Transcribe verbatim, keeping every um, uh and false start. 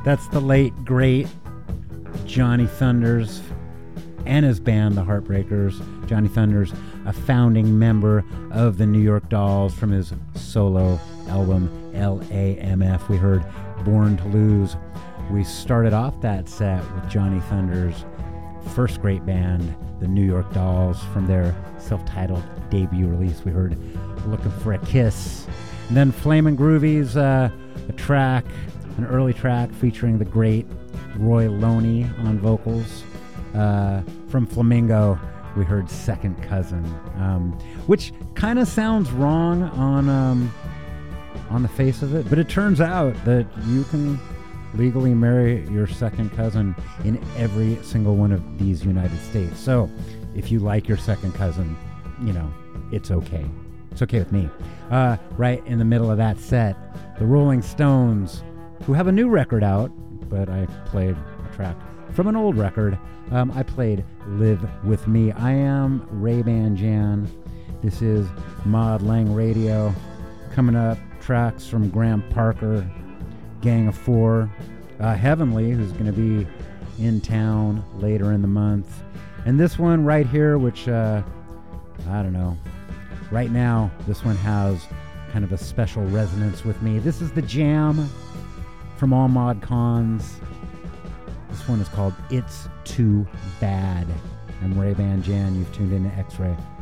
That's the late, great Johnny Thunders and his band, the Heartbreakers. Johnny Thunders, a founding member of the New York Dolls from his solo album L A M F. We heard Born to Lose. We started off that set with Johnny Thunders' first great band, the New York Dolls, from their self-titled debut release. We heard Looking for a Kiss. And then Flamin' Groovies, uh, a track, an early track featuring the great Roy Loney on vocals. Uh, from Flamingo, we heard Second Cousin, um, which kind of sounds wrong on um, on the face of it, but it turns out that you can legally marry your second cousin in every single one of these United States. So if you like your second cousin, you know, it's okay. It's okay with me. Uh, right in the middle of that set, the Rolling Stones, who have a new record out, but I played a track from an old record. Um, I played Live With Me. I am Ray-Ban Jan. This is Mod Lang Radio. Coming up, tracks from Graham Parker, Gang of Four, uh, Heavenly, who's going to be in town later in the month. And this one right here, which, uh, I don't know, right now, this one has kind of a special resonance with me. This is The Jam from All Mod Cons. This one is called It's Too Bad. I'm Ray-Ban Jan. You've tuned in to X-Ray.